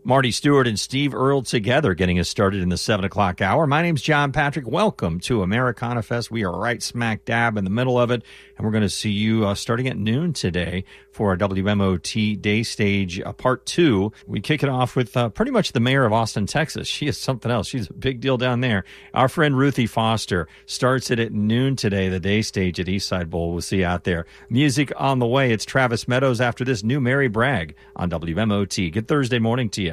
Marty Stewart and Steve Earle together getting us started in the 7 o'clock hour. My name's John Patrick. Welcome to Americana Fest. We are right smack dab in the middle of it, and we're going to see you starting at noon today for our WMOT Day Stage Part 2. We kick it off with pretty much the mayor of Austin, Texas. She is something else. She's a big deal down there. Our friend Ruthie Foster starts it at noon today, the Day Stage at Eastside Bowl. We'll see you out there. Music on the way. It's Travis Meadows after this new Mary Bragg on WMOT. Good Thursday morning to you.